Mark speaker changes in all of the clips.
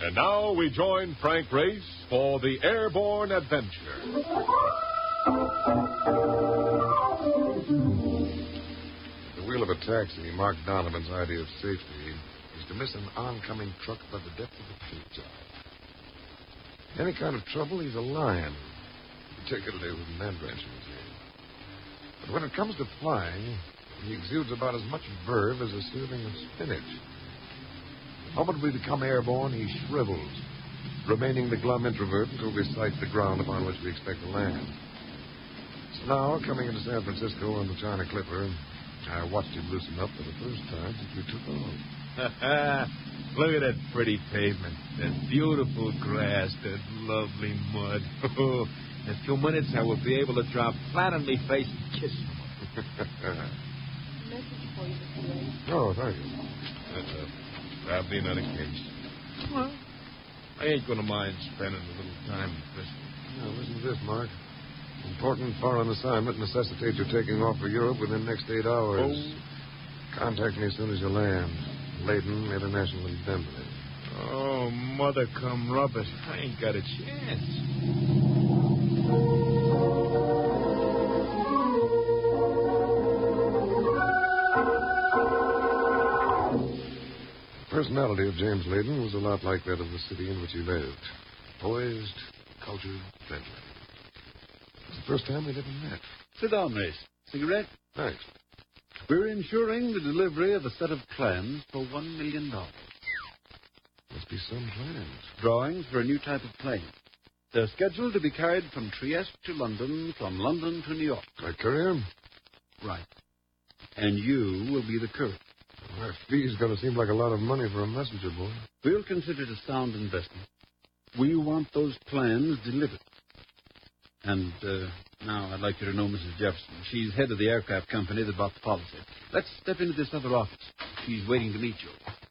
Speaker 1: And now we join Frank Race for the Airborne Adventure.
Speaker 2: At the wheel of a taxi, Mark Donovan's idea of safety is to miss an oncoming truck by the depth of the paint job. Any kind of trouble, he's a lion, particularly with an end wrench in his hand. But when it comes to flying, he exudes about as much verve as a serving of spinach. The moment we become airborne, he shrivels, remaining the glum introvert until we sight the ground upon which we expect to land. So now, coming into San Francisco on the China Clipper, I watched him loosen up for the first time since we took off.
Speaker 3: Look at that pretty pavement, that beautiful grass, that lovely mud. Oh, in a few minutes I will be able to drop flat on my face and kiss you.
Speaker 4: Message for you, Mr. Ray.
Speaker 2: Oh, thank you.
Speaker 3: That's probably another case. Well, I ain't going to mind spending a little time in prison.
Speaker 2: Now, listen to this, Mark. Important foreign assignment necessitates your taking off for Europe within the next 8 hours.
Speaker 3: Oh.
Speaker 2: Contact me as soon as you land. Leighton International in Denver.
Speaker 3: Oh, mother come rubbish. I ain't got a chance.
Speaker 2: The personality of James Leighton was a lot like that of the city in which he lived. Poised, cultured, friendly. It was the first time we'd ever met.
Speaker 5: Sit down, Race. Cigarette?
Speaker 2: Thanks.
Speaker 5: We're insuring the delivery of a set of plans for $1 million.
Speaker 2: Must be some plans.
Speaker 5: Drawings for a new type of plane. They're scheduled to be carried from Trieste to London, from London to New York.
Speaker 2: Like courier?
Speaker 5: Right. And you will be the courier.
Speaker 2: Well, that fee's going to seem like a lot of money for a messenger boy.
Speaker 5: We'll consider it a sound investment. We want those plans delivered. And now I'd like you to know Mrs. Jefferson. She's head of the aircraft company that bought the policy. Let's step into this other office. She's waiting to meet you.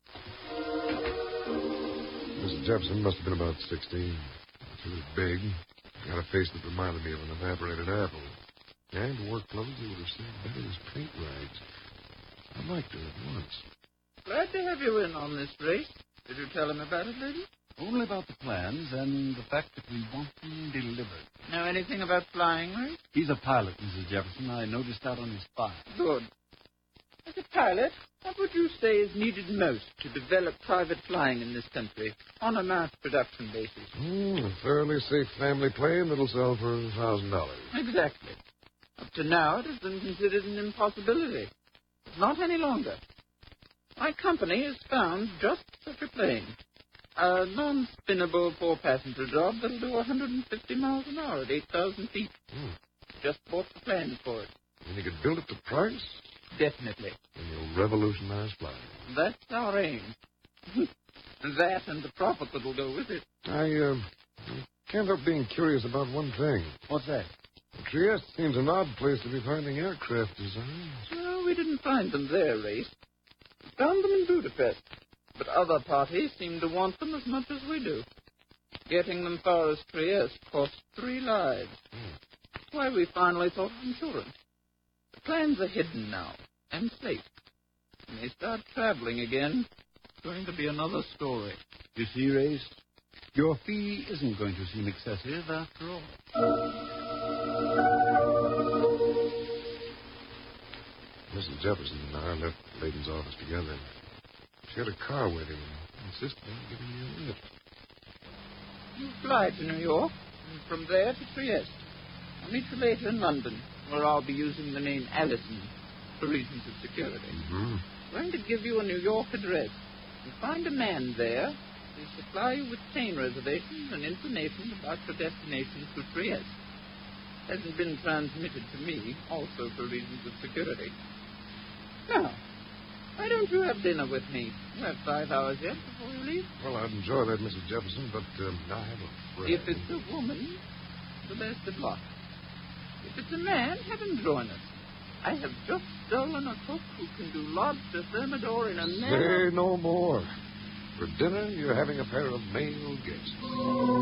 Speaker 2: Mrs. Jefferson must have been about 16. She was big. Got a face that reminded me of an evaporated apple. And work clothes that would have stayed better as paint rags. I liked her at once.
Speaker 6: Glad to have you in on this race. Did you tell him about it, lady?
Speaker 5: Only about the plans and the fact that we want them delivered.
Speaker 6: Know anything about flying, Ray?
Speaker 5: He's a pilot, Mrs. Jefferson. I noticed that on his file.
Speaker 6: Good. As a pilot, what would you say is needed most to develop private flying in this country on a mass production basis?
Speaker 2: A thoroughly safe family plane that'll sell for $1,000.
Speaker 6: Exactly. Up to now, it has been considered an impossibility. Not any longer. My company has found just such a plane. A non-spinnable four-passenger job that'll do 150 miles an hour at 8,000 feet. Just bought the plans for it.
Speaker 2: And you could build it to price?
Speaker 6: Definitely.
Speaker 2: And you'll revolutionize flying.
Speaker 6: That's our aim. That and the profit that'll go with it.
Speaker 2: I can't help being curious about one thing.
Speaker 5: What's that?
Speaker 2: Trieste seems an odd place to be finding aircraft designs.
Speaker 6: Well, we didn't find them there, Race. We found them in Budapest. But other parties seem to want them as much as we do. Getting them far as Trieste cost 3 lives. That's why we finally thought of insurance. The plans are hidden now, and safe. When they start traveling again, it's going to be another story.
Speaker 5: You see, Race, your fee isn't going to seem excessive after all.
Speaker 2: Mrs. Jefferson and I left Leighton's office together. She had a car waiting and insisted on giving me a lift.
Speaker 6: You fly to New York, and from there to Trieste. I'll meet you later in London, where I'll be using the name Allison for reasons of security.
Speaker 2: Mm-hmm.
Speaker 6: I'm going to give you a New York address. You find a man there. He'll supply you with train reservations and information about your destination to Trieste. Hasn't been transmitted to me, also for reasons of security. Now, why don't you have dinner with me? You have 5 hours yet before you leave.
Speaker 2: Well, I'd enjoy that, Mrs. Jefferson, but I have a friend.
Speaker 6: If it's a woman, the best of luck. If it's a man, have him join us. I have just stolen a cook who can do lobster thermidor in a manner...
Speaker 2: Say no more. For dinner, you're having a pair of male guests.